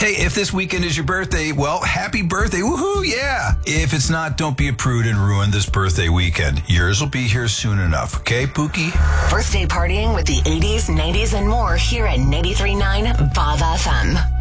Hey, if this weekend is your birthday, well, happy birthday. Woohoo, yeah. If it's not, don't be a prude and ruin this birthday weekend. Yours will be here soon enough. Okay, Pookie? Birthday partying with the 80s, 90s, and more here at 93.9 Bob FM.